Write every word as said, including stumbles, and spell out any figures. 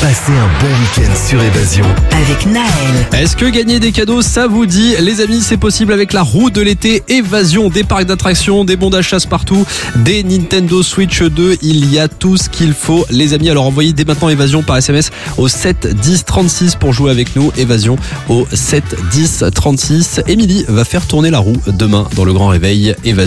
Passez un bon week-end sur Évasion. Avec Naël. Est-ce que gagner des cadeaux, ça vous dit? Les amis, c'est possible avec la roue de l'été Évasion. Des parcs d'attractions, des bons d'achat partout, des Nintendo Switch deux. Il y a tout ce qu'il faut, les amis. Alors envoyez dès maintenant Évasion par S M S au sept dix trente-six pour jouer avec nous. Évasion au sept dix trente-six. Émilie va faire tourner la roue demain dans le Grand Réveil Évasion.